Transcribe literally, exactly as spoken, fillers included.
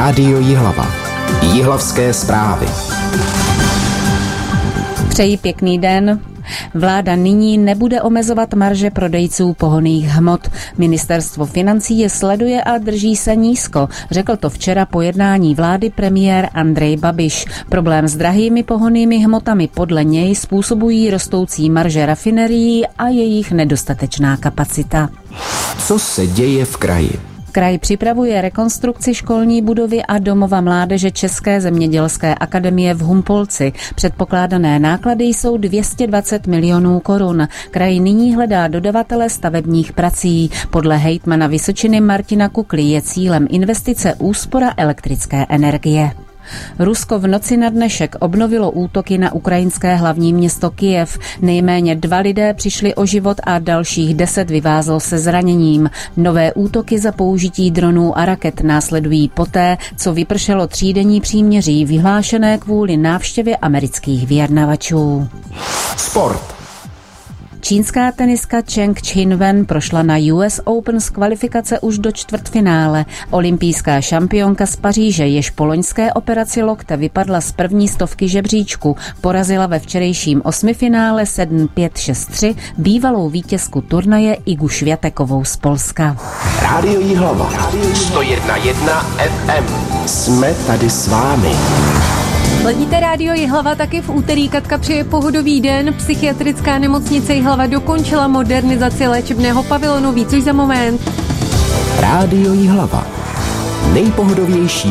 Rádio Jihlava. Jihlavské zprávy. Přeji pěkný den. Vláda nyní nebude omezovat marže prodejců pohonných hmot. Ministerstvo financí je sleduje a drží se nízko. Řekl to včera po jednání vlády premiér Andrej Babiš. Problém s drahými pohonnými hmotami podle něj způsobují rostoucí marže rafinerií a jejich nedostatečná kapacita. Co se děje v kraji? Kraj připravuje rekonstrukci školní budovy a domova mládeže České zemědělské akademie v Humpolci. Předpokládané náklady jsou dvě stě dvacet milionů korun. Kraj nyní hledá dodavatele stavebních prací. Podle hejtmana Vysočiny Martina Kukly je cílem investice úspora elektrické energie. Rusko v noci na dnešek obnovilo útoky na ukrajinské hlavní město Kyjev. Nejméně dva lidé přišli o život a dalších deset vyvázlo se zraněním. Nové útoky za použití dronů a raket následují poté, co vypršelo třídenní příměří vyhlášené kvůli návštěvě amerických vyjednavačů. Sport. Čínská teniska Cheng Qinwen prošla na U S Open z kvalifikace už do čtvrtfinále. Olympijská šampionka z Paříže, jež po loňské operaci lokte vypadla z první stovky žebříčku, porazila ve včerejším osmifinále sedm pět šest tři bývalou vítězku turnaje Igu Švětekovou z Polska. Rádio Jihlava. sto jedna celá jedna F M. Jsme tady s vámi. Ledíte Rádio Jihlava taky v úterý. Katka přeje pohodový den. Psychiatrická nemocnice Jihlava dokončila modernizaci léčebného pavilonu. Víc už za moment. Rádio Jihlava. Nejpohodovější